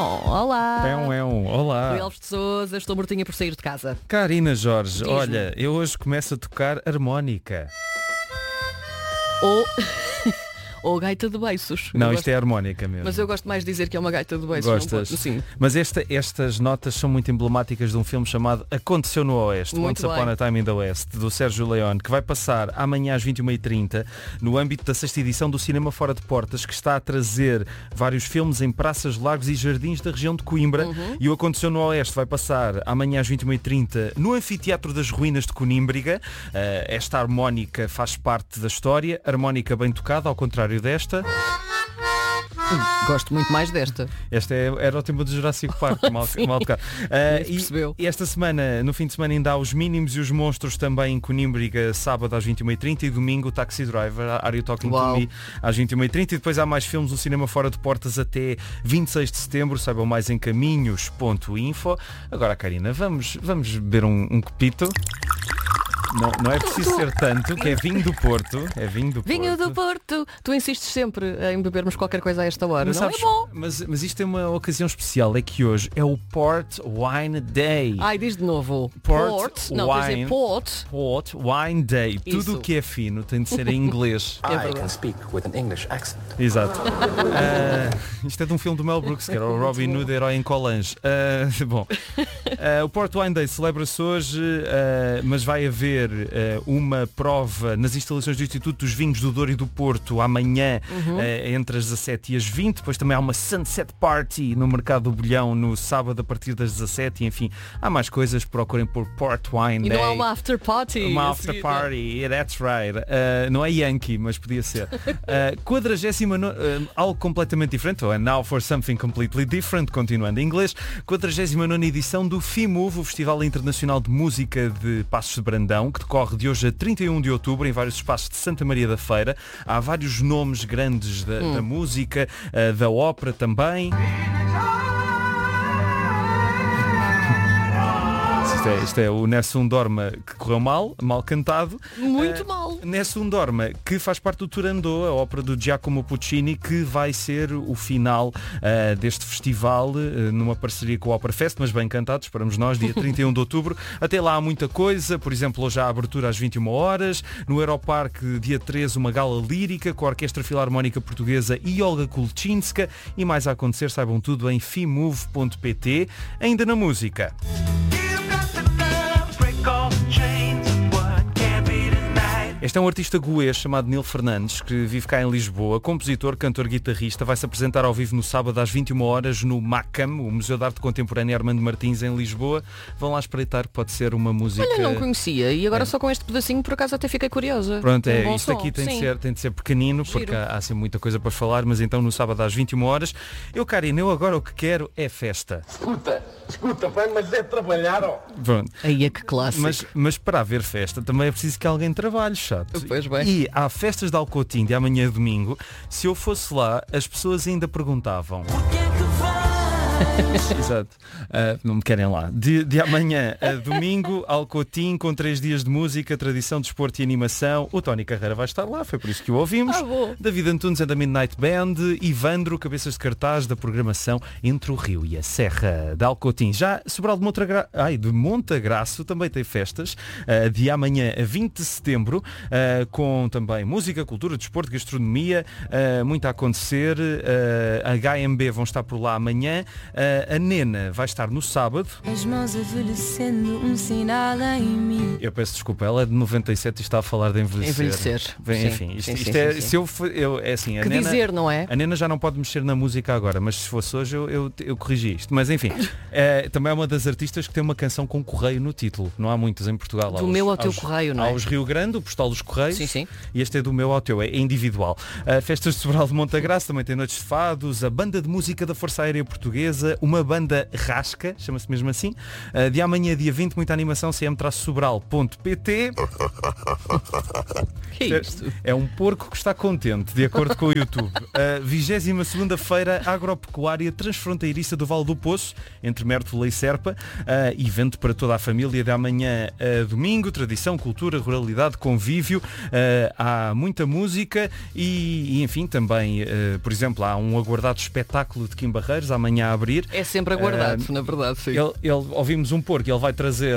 Olá. Olá. Rui Alves de Sousa, estou mortinha por sair de casa. Karina Jorge, Diz-me. olha, eu hoje começo a tocar harmónica. Ou gaita de beiços. Não, isto é harmónica mesmo. Mas eu gosto mais de dizer que é uma gaita de beiços. Gostas? Sim. Mas estas notas são muito emblemáticas de um filme chamado Aconteceu no Oeste, Muito Once Upon a Time in the West, do Sérgio Leone, que vai passar amanhã às 21h30 no âmbito da 6ª edição do Cinema Fora de Portas, que está a trazer vários filmes em praças, lagos e jardins da região de Coimbra. E o Aconteceu no Oeste vai passar amanhã às 21h30 no Anfiteatro das Ruínas de Conímbriga. Esta harmónica faz parte da história, harmónica bem tocada, ao contrário desta. Gosto muito mais desta. Esta era o tema do Jurassic Park, mal tocado. Percebeu. E esta semana, no fim de semana, ainda há os Mínimos e os Monstros também em Conímbriga, sábado às 21h30 e domingo o Taxi Driver, Are You Talking to Me, às 21h30. E depois há mais filmes no Cinema Fora de Portas até 26 de setembro, saibam mais em caminhos.info. Agora, Karina, vamos beber um copito. Não é preciso ser tanto, que é vinho do Porto. É vinho do Vinho Porto. do Porto. Tu insistes sempre em bebermos qualquer coisa a esta hora, Mas, não sabes, é bom? mas isto é uma ocasião especial, é que hoje é o Port Wine Day. Ai, diz de novo. Port Não, quer dizer Wine. Port. Port Wine Day. Isso. Tudo o que é fino tem de ser em inglês. É I verdade. can speak with an English accent. Exato. Isto é de um filme do Mel Brooks, que era o Robin Hood, herói em Colange. O Port Wine Day celebra-se hoje, mas vai haver uma prova nas instalações do Instituto dos Vinhos do Douro e do Porto amanhã, entre as 17 e as 20. Depois também há uma Sunset Party no Mercado do Bolhão no sábado a partir das 17. Enfim, há mais coisas, procurem por Port Wine E Day. não há uma after party. Uma a after seguir. party, yeah, that's right. Não é Yankee, mas podia ser. 49ª, algo completamente diferente, ou Now for Something Completely Different, continuando em inglês, 49ª edição do FIMUV, o Festival Internacional de Música de Passos de Brandão, que decorre de hoje a 31 de outubro em vários espaços de Santa Maria da Feira. Há vários nomes grandes da música, da ópera também. Isto é o Nessun Dorma, que correu mal cantado. Muito mal. Nessun Dorma, que faz parte do Turandot, a ópera do Giacomo Puccini, que vai ser o final deste festival, numa parceria com o Opera Fest, mas bem cantado, esperamos nós, dia 31 de outubro. Até lá há muita coisa, por exemplo, hoje há a abertura às 21 horas, no Aeroparque, dia 13, uma gala lírica com a Orquestra Filarmónica Portuguesa e Olga Kulczynska, e mais a acontecer, saibam tudo em fimove.pt. Ainda na música. Este é um artista goês chamado Nil Fernandes, que vive cá em Lisboa, compositor, cantor, guitarrista, vai se apresentar ao vivo no sábado às 21 horas no MACAM, o Museu de Arte Contemporânea Armando Martins, em Lisboa. Vão lá espreitar, que pode ser uma música... Olha, não conhecia e agora só com este pedacinho por acaso até fiquei curiosa. Pronto, Tem um bom isto som. aqui tem Sim. de ser pequenino, Giro. porque há assim muita coisa para falar, mas então no sábado às 21 horas. Karina, eu agora o que quero é festa. Escuta, vai, mas é trabalhar, ó. Pronto. Aí é que clássico. Mas para haver festa também é preciso que alguém trabalhe, chato. Pois bem. E há festas de Alcotim de amanhã domingo. Se eu fosse lá, as pessoas ainda perguntavam. Exato. Não me querem lá. De amanhã a domingo, Alcotim, com 3 dias de música, tradição, desporto e animação. O Tony Carreira vai estar lá, foi por isso que o ouvimos. Bom. David Antunes and the Midnight Band, Ivandro, cabeças de cartaz da programação Entre o Rio e a Serra de Alcotim. Já Sobral de Montagraço também tem festas, de amanhã a 20 de setembro, com também música, cultura, desporto, gastronomia, muito a acontecer. A HMB vão estar por lá amanhã. A Nena vai estar no sábado. As mãos envelhecendo, um sinal em mim. Eu peço desculpa, ela é de 97 e está a falar de envelhecer. Sim. Enfim, Sim, isto sim, é, sim. se eu for, é assim, a Que Nena, dizer, não é? a Nena já não pode mexer na música agora, mas se fosse hoje eu corrigi isto. Mas enfim, também é uma das artistas que tem uma canção com correio no título. Não há muitas em Portugal. Do meu ao teu correio, não é? Há os Rio Grande, o postal dos Correios. Sim, sim. E este é do meu ao teu, é individual. Festas de Sobral de Montagraço, também tem noites de fados, a banda de música da Força Aérea Portuguesa, uma banda rasca, chama-se mesmo assim. De amanhã, dia 20, muita animação, cm-sobral.pt. Que é isto? É um porco que está contente, de acordo com o YouTube. A 22ª Feira Agropecuária Transfronteiriça do Vale do Poço, entre Mértola e Serpa. Evento para toda a família de amanhã a domingo. Tradição, cultura, ruralidade, convívio. Há muita música e enfim, também, por exemplo, há um aguardado espetáculo de Kim Barreiros, amanhã à abrir. É sempre aguardado, na verdade, sim. Ouvimos um porco e ele vai trazer...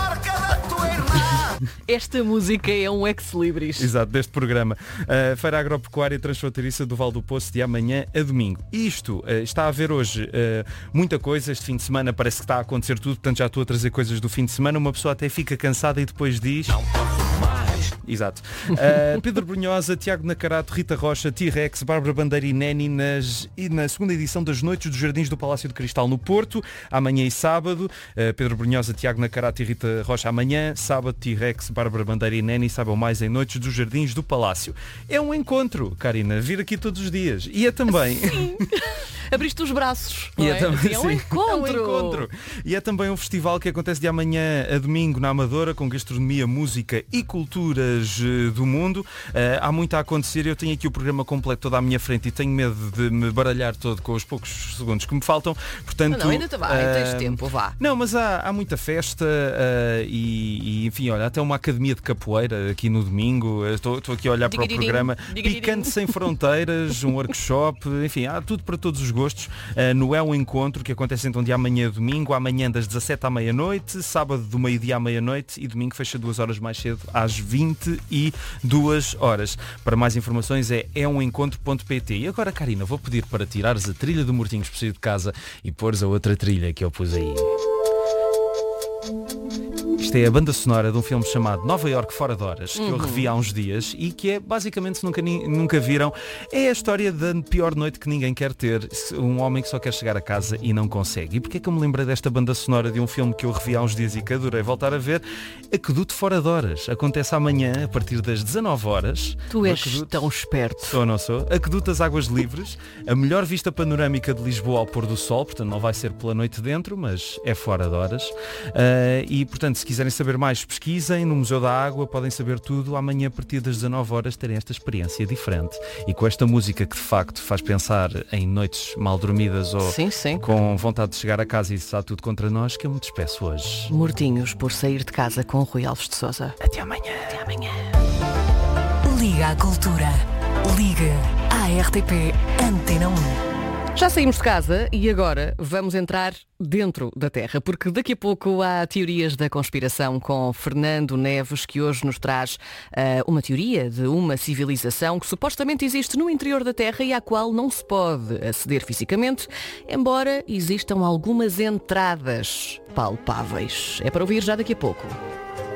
Esta música é um ex-libris. Exato, deste programa. Feira Agropecuária Transfronteiriça do Val do Poço de amanhã a domingo. Isto está a haver hoje muita coisa. Este fim de semana parece que está a acontecer tudo, portanto já estou a trazer coisas do fim de semana. Uma pessoa até fica cansada e depois diz... Não posso mais. Exato. Pedro Brunhosa, Tiago Nacarato, Rita Rocha, T-Rex, Bárbara Bandeira e Neni na segunda edição das Noites dos Jardins do Palácio de Cristal no Porto, amanhã e sábado. Pedro Brunhosa, Tiago Nacarato e Rita Rocha amanhã, sábado T-Rex, Bárbara Bandeira e Neni, saibam mais em Noites dos Jardins do Palácio. É um encontro, Karina, vir aqui todos os dias. E é também... Sim. Abriste os braços. E é, também, é um encontro. É um encontro. E é também um festival que acontece de amanhã a domingo na Amadora, com gastronomia, música e culturas do mundo. Há muito a acontecer. Eu tenho aqui o programa completo todo à minha frente e tenho medo de me baralhar todo com os poucos segundos que me faltam. Portanto, não, ainda tens tempo, vá. Não, mas há muita festa e enfim, olha, até uma academia de capoeira aqui no domingo. Estou aqui a olhar para o programa. Picante Sem Fronteiras, um workshop, enfim, há tudo para todos os gostos. No É um Encontro, que acontece então de amanhã a domingo, amanhã das 17 à meia-noite, sábado do meio-dia à meia-noite e domingo fecha 2 horas mais cedo, às 22 horas. Para mais informações é eumencontro.pt. E agora, Karina, vou pedir para tirares a trilha do Mortinhos por sair de casa e pôres a outra trilha que eu pus aí. Isto é a banda sonora de um filme chamado Nova Iorque Fora de Horas, que eu revi há uns dias e que é, basicamente, se nunca viram, é a história da pior noite que ninguém quer ter. Um homem que só quer chegar a casa e não consegue. E porquê é que eu me lembrei desta banda sonora de um filme que eu revi há uns dias e que adorei voltar a ver? Aqueduto Fora de Horas. Acontece amanhã, a partir das 19 horas. Tu és tão esperto. Sou ou não sou? Aqueduto das Águas Livres. A melhor vista panorâmica de Lisboa ao pôr do sol. Portanto, não vai ser pela noite dentro, mas é fora de horas. E, portanto, se quiserem saber mais, pesquisem no Museu da Água, podem saber tudo. Amanhã, a partir das 19 horas, terem esta experiência diferente. E com esta música que, de facto, faz pensar em noites mal dormidas ou sim. com vontade de chegar a casa e está tudo contra nós, que eu me despeço hoje. Mortinhos por sair de casa com Rui Alves de Sousa. Até amanhã. Até amanhã. Liga à Cultura. Liga à RTP Antena 1. Já saímos de casa e agora vamos entrar dentro da Terra, porque daqui a pouco há teorias da conspiração com Fernando Neves, que hoje nos traz uma teoria de uma civilização que supostamente existe no interior da Terra e à qual não se pode aceder fisicamente, embora existam algumas entradas palpáveis. É para ouvir já daqui a pouco.